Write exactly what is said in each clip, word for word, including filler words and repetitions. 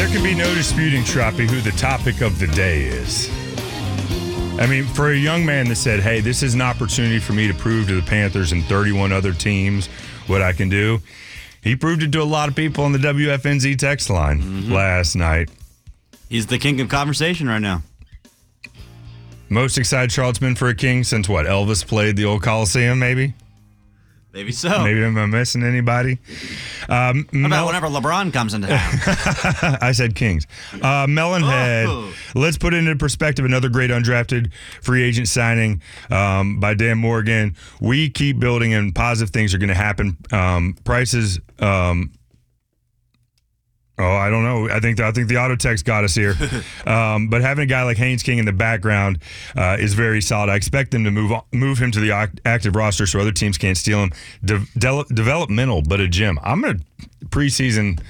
There can be no disputing, Troppy, who the topic of the day is. I mean, for a young man that said, hey, this is an opportunity for me to prove to the Panthers and thirty-one other teams what I can do, he proved it to a lot of people on the W F N Z text line mm-hmm. last night. He's the king of conversation right now. Most excited Charlotte's been for a king since what? Elvis played the old Coliseum, maybe? Maybe so. Maybe am I missing anybody? Um, How about Mel- whenever LeBron comes into town? I said Kings. Uh, Melonhead. Oh. Let's put it into perspective. Another great undrafted free agent signing um, by Dan Morgan. We keep building and positive things are going to happen. Um, prices. Um, Oh, I don't know. I think the, I think the auto text got us here. um, but having a guy like Haynes King in the background uh, is very solid. I expect them to move on, move him to the act- active roster so other teams can't steal him. De- de- developmental, but a gem. I'm going to preseason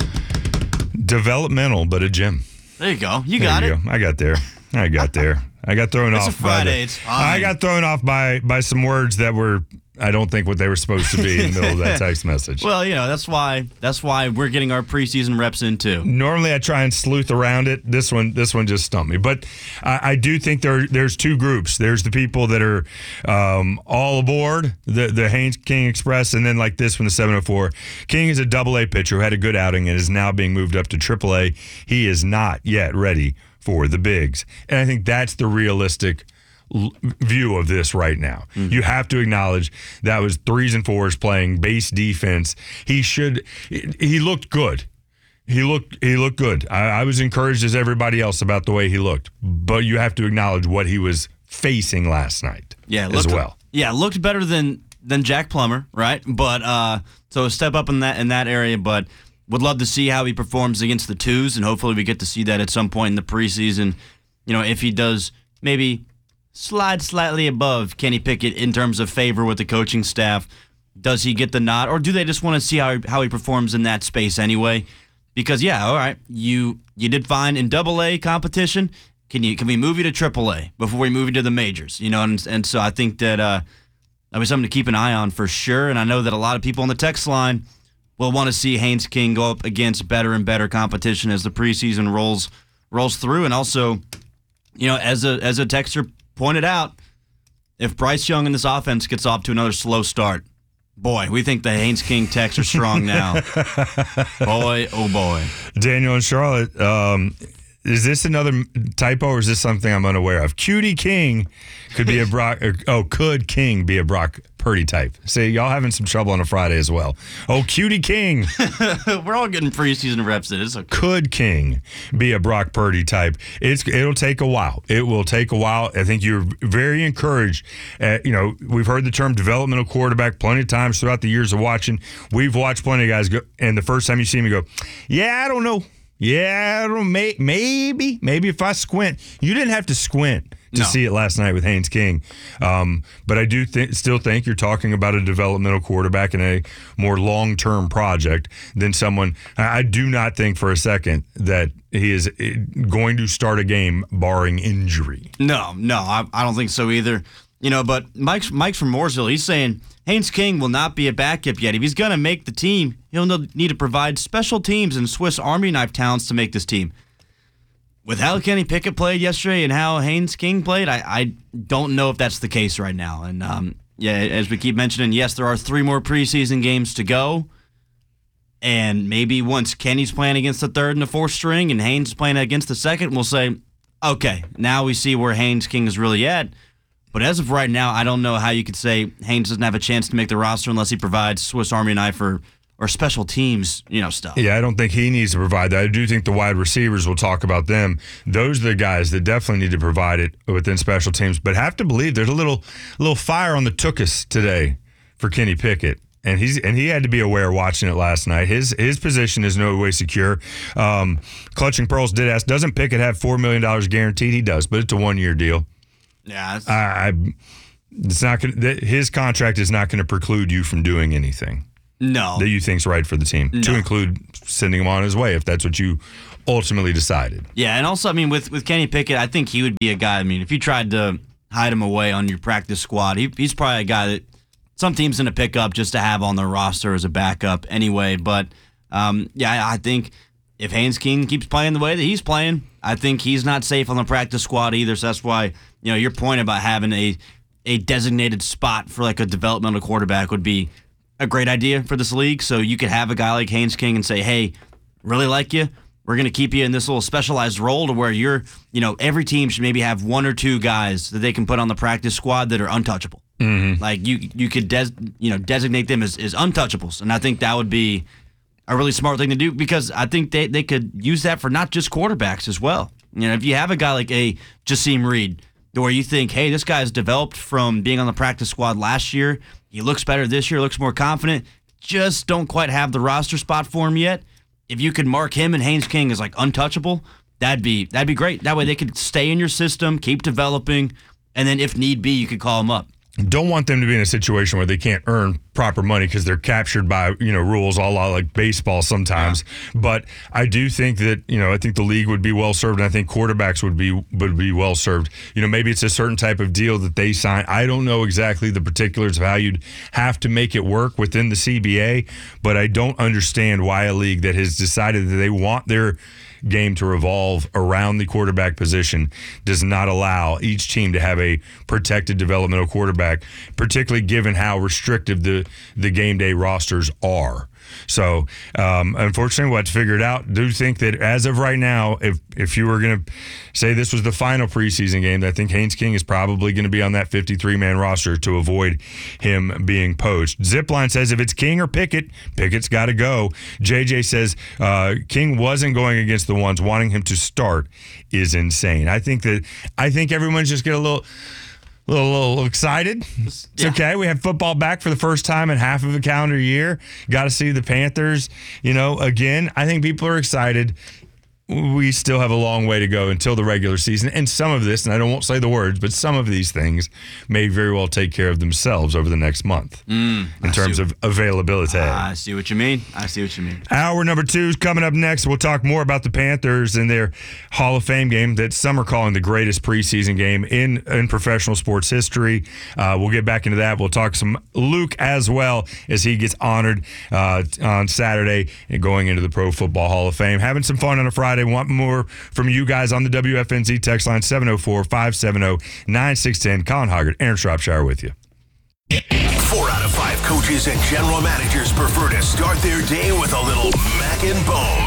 developmental, but a gem. There you go. You got there you it. Go. I got there. I got there. I got thrown it's off. It's a Friday. By the, it's fine. I got thrown off by by some words that were. I don't think what they were supposed to be in the middle of that text message. Well, you know, that's why that's why we're getting our preseason reps in too. Normally I try and sleuth around it. This one this one just stumped me. But I, I do think there there's two groups. There's the people that are um, all aboard, the, the Haynes King Express, and then like this one, the seven oh four. King is a double A pitcher who had a good outing and is now being moved up to triple A. He is not yet ready for the bigs. And I think that's the realistic view of this right now. Mm-hmm. You have to acknowledge that was threes and fours playing base defense. He should he looked good. He looked he looked good. I, I was encouraged as everybody else about the way he looked. But you have to acknowledge what he was facing last night yeah, as looked, well. Yeah, looked better than than Jack Plummer, right? But uh so a step up in that in that area, but would love to see how he performs against the twos, and hopefully we get to see that at some point in the preseason. You know, if he does maybe slide slightly above Kenny Pickett in terms of favor with the coaching staff, does he get the nod, or do they just want to see how he, how he performs in that space anyway? Because yeah, all right, you you did fine in Double A competition. Can you can we move you to Triple A before we move you to the majors? You know, and and so I think that uh, that'll be something to keep an eye on for sure. And I know that a lot of people on the text line will want to see Haynes King go up against better and better competition as the preseason rolls rolls through, and also, you know, as a as a texter pointed out, if Bryce Young in this offense gets off to another slow start, boy, we think the Haynes King techs are strong now. Boy, oh boy. Daniel and Charlotte, um, is this another typo or is this something I'm unaware of? Cutie King could be a Brock, or, oh, could King be a Brock Purdy type? See, y'all having some trouble on a Friday as well. Oh, Cutie King. We're all getting preseason reps in. It's okay. Could King be a Brock Purdy type? It's It'll take a while. It will take a while. I think you're very encouraged. Uh, you know, we've heard the term developmental quarterback plenty of times throughout the years of watching. We've watched plenty of guys go, and the first time you see me go, yeah, I don't know. Yeah, I don't may, maybe, maybe if I squint. You didn't have to squint to no. see it last night with Haynes King. Um, but I do th- still think you're talking about a developmental quarterback and a more long-term project than someone. I, I do not think for a second that he is going to start a game barring injury. No, no, I, I don't think so either. You know, but Mike's Mike's from Mooresville. He's saying Haynes King will not be a backup yet. If he's going to make the team, he'll need to provide special teams and Swiss Army knife talents to make this team. With how Kenny Pickett played yesterday and how Haynes King played, I, I don't know if that's the case right now. And, um, yeah, as we keep mentioning, yes, there are three more preseason games to go. And maybe once Kenny's playing against the third and the fourth string and Haynes is playing against the second, we'll say, okay, now we see where Haynes King is really at. But as of right now, I don't know how you could say Haynes doesn't have a chance to make the roster unless he provides Swiss Army knife or, or special teams, you know, stuff. Yeah, I don't think he needs to provide that. I do think the wide receivers, we'll talk about them. Those are the guys that definitely need to provide it within special teams. But have to believe there's a little little fire on the Tookus today for Kenny Pickett. And he's and he had to be aware watching it last night. His his position is no way secure. Um, Clutching Pearls did ask, doesn't Pickett have four million dollars guaranteed? He does, but it's a one-year deal. Yeah, I, I, it's not going. His contract is not going to preclude you from doing anything. No, that you think's right for the team, no. to include sending him on his way if that's what you ultimately decided. Yeah, and also, I mean, with with Kenny Pickett, I think he would be a guy. I mean, if you tried to hide him away on your practice squad, he, he's probably a guy that some team's going to pick up just to have on their roster as a backup anyway. But um, yeah, I think if Haynes King keeps playing the way that he's playing, I think he's not safe on the practice squad either. So that's why, you know, your point about having a a designated spot for like a developmental quarterback would be a great idea for this league. So you could have a guy like Haynes King and say, hey, really like you. We're going to keep you in this little specialized role to where you're, you know, every team should maybe have one or two guys that they can put on the practice squad that are untouchable. Mm-hmm. Like you you could des- you know designate them as, as untouchables. And I think that would be a really smart thing to do because I think they, they could use that for not just quarterbacks as well. You know, if you have a guy like a Jasim Reed, where you think, hey, this guy's developed from being on the practice squad last year, he looks better this year, looks more confident, just don't quite have the roster spot for him yet. If you could mark him and Haynes King as like untouchable, that'd be that'd be great. That way they could stay in your system, keep developing, and then if need be, you could call them up. Don't want them to be in a situation where they can't earn proper money because they're captured by, you know, rules a la like baseball sometimes. Yeah. But I do think that, you know, I think the league would be well served, and I think quarterbacks would be would be well served. You know, maybe it's a certain type of deal that they sign. I don't know exactly the particulars of how you'd have to make it work within the C B A, but I don't understand why a league that has decided that they want their game to revolve around the quarterback position does not allow each team to have a protected developmental quarterback, particularly given how restrictive the, the game day rosters are. So, um, unfortunately, we'll have to figure it out. Do think that as of right now, if if you were going to say this was the final preseason game, I think Haynes King is probably going to be on that fifty-three man roster to avoid him being poached. Zipline says if it's King or Pickett, Pickett's got to go. J J says uh, King wasn't going against the ones. Wanting him to start is insane. I think that I think everyone's just get a little. A little, little excited. It's yeah. okay. We have football back for the first time in half of a calendar year. Got to see the Panthers, you know, again. I think people are excited. We still have a long way to go until the regular season. And some of this, and I don't won't say the words, but some of these things may very well take care of themselves over the next month mm, in I terms of availability. Uh, I see what you mean. I see what you mean. Hour number two is coming up next. We'll talk more about the Panthers and their Hall of Fame game that some are calling the greatest preseason game in, in professional sports history. Uh, we'll get back into that. We'll talk some Luke as well as he gets honored uh, on Saturday and going into the Pro Football Hall of Fame. Having some fun on a Friday. Want more from you guys on the W F N Z text line seven oh four, five seven oh, nine six one oh. Colin Hoggart, Aaron Shropshire with you. Four out of five coaches and general managers prefer to start their day with a little Mac and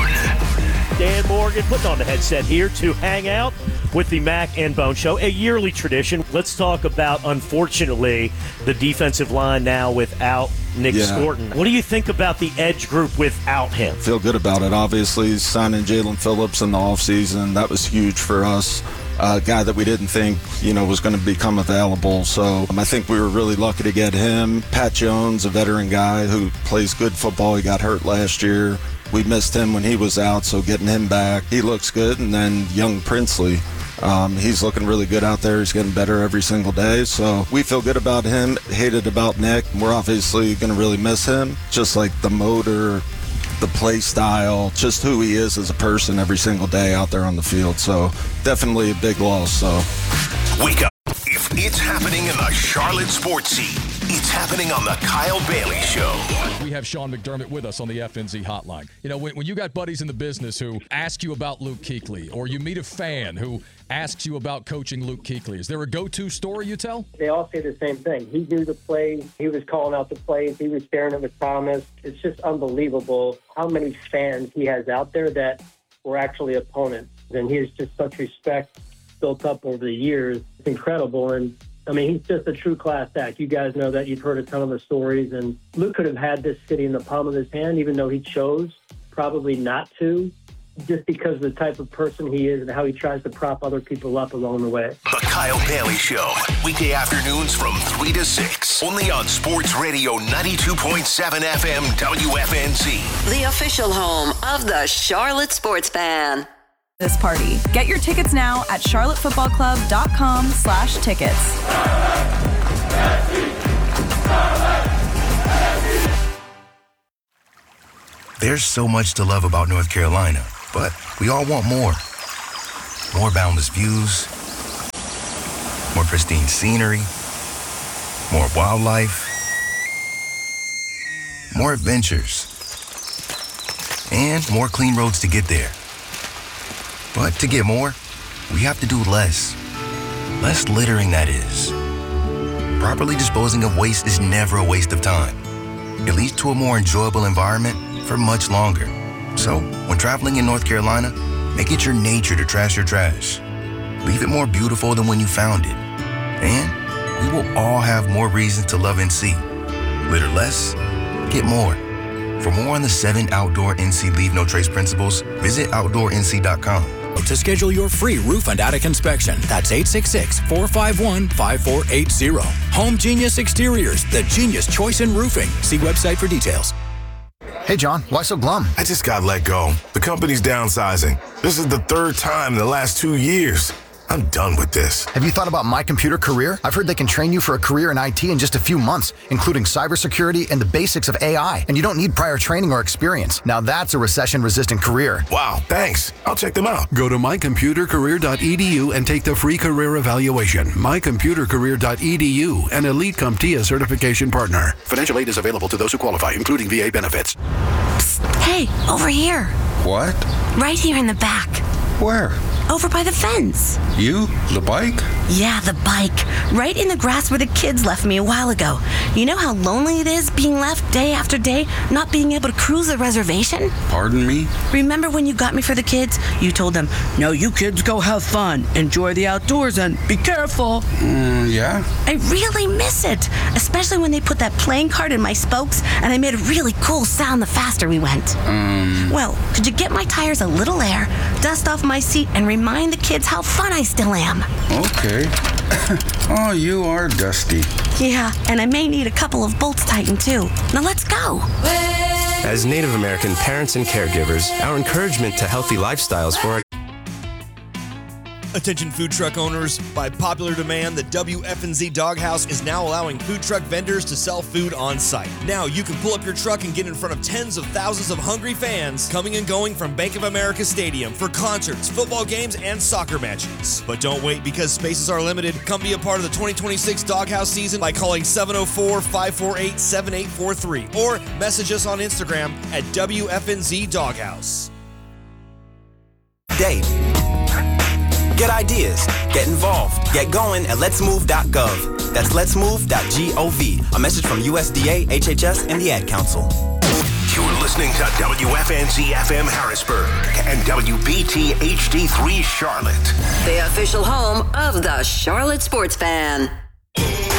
Bone. Dan Morgan putting on the headset here to hang out with the Mac and Bone Show, a yearly tradition. Let's talk about, unfortunately, the defensive line now without Nick yeah. Scorton. What do you think about the edge group without him? Feel good about it. Obviously, signing Jalen Phillips in the offseason, that was huge for us. A uh, guy that we didn't think, you know, was going to become available. So um, I think we were really lucky to get him. Pat Jones, a veteran guy who plays good football. He got hurt last year. We missed him when he was out, so getting him back, he looks good. And then young Princely, um, he's looking really good out there. He's getting better every single day. So we feel good about him, hated about Nick. We're obviously going to really miss him, just like the motor, the play style, just who he is as a person every single day out there on the field. So definitely a big loss. So wake up. If it's happening in the Charlotte sports scene, it's happening on the Kyle Bailey Show. We have Sean McDermott with us on the F N Z hotline. You know, when, when you got buddies in the business who ask you about Luke Kuechly, or you meet a fan who asks you about coaching Luke Kuechly, is there a go-to story you tell? They all say the same thing. He knew the plays. He was calling out the plays. He was sharing it with Thomas. It's just unbelievable how many fans he has out there that were actually opponents. And he has just such respect built up over the years. It's incredible. And I mean, he's just a true class act. You guys know that. You've heard a ton of the stories. And Luke could have had this city in the palm of his hand, even though he chose probably not to, just because of the type of person he is and how he tries to prop other people up along the way. The Kyle Bailey Show, weekday afternoons from three to six, only on Sports Radio ninety-two point seven F M W F N Z. The official home of the Charlotte Sports Fan. This party. Get your tickets now at charlottefootballclub.com slash tickets. There's so much to love about North Carolina, but we all want more. More boundless views, more pristine scenery, more wildlife, more adventures. and more clean roads to get there. But to get more, we have to do less. Less littering, that is. Properly disposing of waste is never a waste of time. It leads to a more enjoyable environment for much longer. So, when traveling in North Carolina, make it your nature to trash your trash. Leave it more beautiful than when you found it. And we will all have more reasons to love N C. Litter less, get more. For more on the seven outdoor N C Leave No Trace principles, visit outdoor N C dot com. To schedule your free roof and attic inspection, that's eight six six, four five one, five four eight zero. Home Genius Exteriors, the genius choice in roofing. See website for details. Hey, John, why so glum? I just got let go. The company's downsizing. This is the third time in the last two years. I'm done with this. Have you thought about My Computer Career? I've heard they can train you for a career in I T in just a few months, including cybersecurity and the basics of A I. And you don't need prior training or experience. Now that's a recession-resistant career. Wow, thanks. I'll check them out. Go to my computer career dot e d u and take the free career evaluation. my computer career dot e d u, an Elite CompTIA certification partner. Financial aid is available to those who qualify, including V A benefits. Psst, hey, over here. What? Right here in the back. Where? Over by the fence. You? The bike? Yeah, the bike. Right in the grass where the kids left me a while ago. You know how lonely it is being left day after day, not being able to cruise the reservation? Pardon me? Remember when you got me for the kids? You told them, no, you kids go have fun, enjoy the outdoors, and be careful. Mm, yeah? I really miss it, especially when they put that playing card in my spokes and I made a really cool sound the faster we went. Um... Well, could you get my tires a little air, dust off my seat, and remind the kids how fun I still am? Okay. Oh, you are dusty. Yeah, and I may need a couple of bolts tightened too. Now let's go. As Native American parents and caregivers, our encouragement to healthy lifestyles for our Attention food truck owners, by popular demand, the W F N Z Doghouse is now allowing food truck vendors to sell food on site. Now you can pull up your truck and get in front of tens of thousands of hungry fans coming and going from Bank of America Stadium for concerts, football games, and soccer matches. But don't wait, because spaces are limited. Come be a part of the twenty twenty-six Doghouse season by calling seven oh four, five four eight, seven eight four three or message us on Instagram at W F N Z Doghouse. Dave. Get ideas, get involved, get going at lets move dot gov. That's lets move dot gov. A message from U S D A, H H S, and the Ad Council. You're listening to W F N Z F M Harrisburg and W B T H D three Charlotte. The official home of the Charlotte Sports Fan.